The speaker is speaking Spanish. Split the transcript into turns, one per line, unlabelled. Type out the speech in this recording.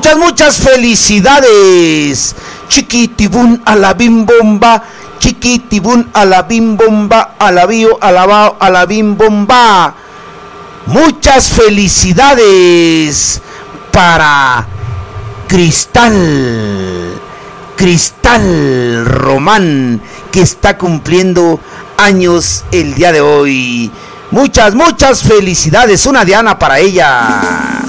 muchas felicidades. Chiquitibún a la bim bomba, chiquitibún a la bim bomba, alabío, alabao, a la bim bomba. Muchas felicidades para Cristal Román, que está cumpliendo años el día de hoy. Muchas felicidades, una diana para ella.